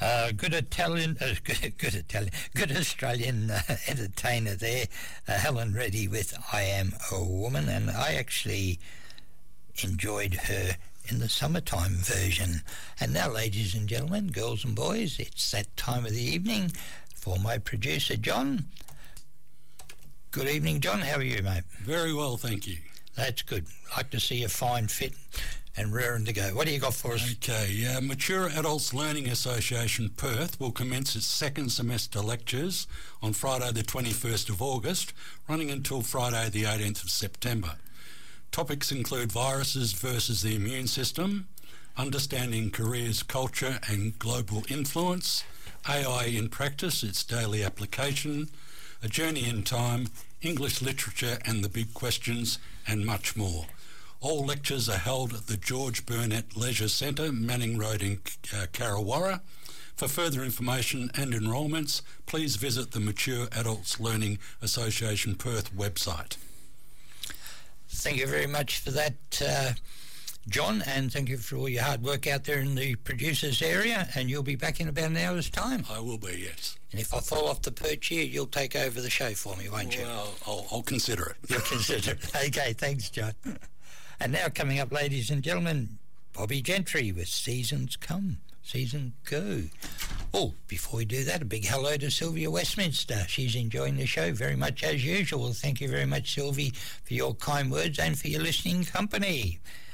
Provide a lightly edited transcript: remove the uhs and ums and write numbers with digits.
Good Australian entertainer there, Helen Reddy with I Am a Woman, and I actually enjoyed her in the summertime version. And now, ladies and gentlemen, girls and boys, it's that time of the evening for my producer, John. Good evening, John. How are you, mate? Very well, thank you. That's good. Like to see you fine, fit and raring to go. What do you got for us? Okay, Mature Adults Learning Association Perth will commence its second semester lectures on Friday the 21st of August, running until Friday the 18th of September. Topics include viruses versus the immune system, understanding careers, culture and global influence, AI in practice, its daily application, a journey in time, English literature and the big questions, and much more. All lectures are held at the George Burnett Leisure Centre, Manning Road in Carrawarra. For further information and enrolments, please visit the Mature Adults Learning Association Perth website. Thank you very much for that, John, and thank you for all your hard work out there in the producers area, and you'll be back in about an hour's time. I will be, yes. And if I fall off the perch here, you'll take over the show for me, won't you? Well, I'll consider it. You'll consider it. Okay, thanks, John. And now coming up, ladies and gentlemen, Bobby Gentry with Seasons Come, Season Go. Oh, before we do that, a big hello to Sylvia Westminster. She's enjoying the show very much as usual. Thank you very much, Sylvie, for your kind words and for your listening company.